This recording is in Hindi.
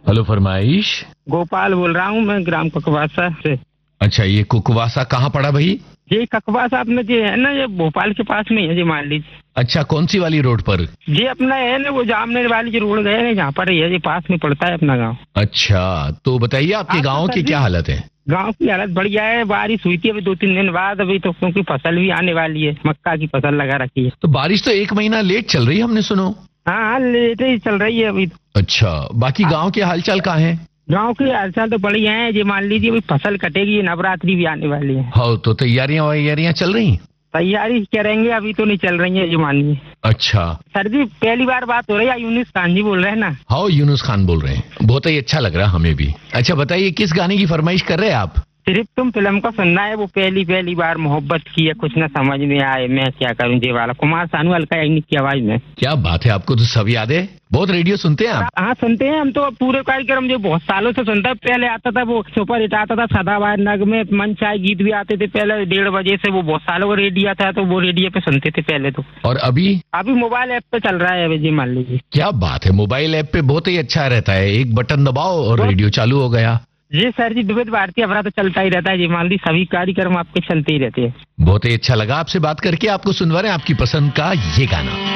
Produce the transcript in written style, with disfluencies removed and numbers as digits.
हेलो फरमाइश। गोपाल बोल रहा हूँ मैं, ग्राम ककवासा से। अच्छा, ये कुकवासा कहाँ पड़ा भाई? ये ककवासा अपने जो है ना, ये भोपाल के पास में है जी, मान लीजिए। अच्छा, कौन सी वाली रोड पर? ये अपना है ना, वो जामनेर वाली जो रोड गए ना, जहाँ पर है, ये पास में पड़ता है अपना गाँव। अच्छा, तो बताइए आपके गाँव की क्या हालत है? गांव की हालत बढ़िया है। बारिश हुई थी अभी 2-3 दिन बाद, अभी तो क्योंकि फसल भी आने वाली है, मक्का की फसल लगा रखी है। तो बारिश तो 1 महीना लेट चल रही है, हमने सुनो। हाँ हाँ, लेट ही चल रही है अभी। अच्छा, बाकी गांव के हालचाल कहाँ है? गांव की हालचाल तो बढ़िया है जी, मान लीजिए अभी फसल कटेगी, नवरात्रि भी आने वाली है। हाँ, तो तैयारियां चल रही? तैयारी करेंगे, अभी तो नहीं चल रही है जी, मानिए। अच्छा। सर जी, पहली बार बात हो रही है, यूनुस खान जी बोल रहे हैं ना? हाँ, यूनुस खान बोल रहे हैं, बहुत ही अच्छा लग रहा हमें भी। अच्छा बताइए, किस गाने की फरमाइश कर रहे हैं आप? सिर्फ तुम फिल्म का सुनना है, वो पहली बार मोहब्बत की है, कुछ ना समझ में आए मैं क्या करूं, ये वाला कुमार सानू अलका याग्निक की आवाज में। क्या बात है, आपको तो सब याद है। बहुत रेडियो सुनते हैं आप? हाँ सुनते हैं हम तो, पूरे कार्यक्रम जो बहुत सालों से सुनता है। पहले आता था वो सुपर हिट आता था, सदाबहार नगमे, मन चाहे गीत भी आते थे पहले 1:30 बजे से, वो बहुत सालों का रेडियो था, तो वो रेडियो पे सुनते थे पहले तो। और अभी? अभी मोबाइल ऐप पे चल रहा है अभी जी, मान लीजिए। क्या बात है, मोबाइल ऐप पे बहुत ही अच्छा रहता है, एक बटन दबाओ और रेडियो चालू हो गया। जी सर जी, विविध भारती अपना तो चलता ही रहता है जी, मान ली सभी कार्यक्रम आपके चलते ही रहते हैं। बहुत ही अच्छा लगा आपसे बात करके। आपको सुनवा रहे हैं आपकी पसंद का ये गाना।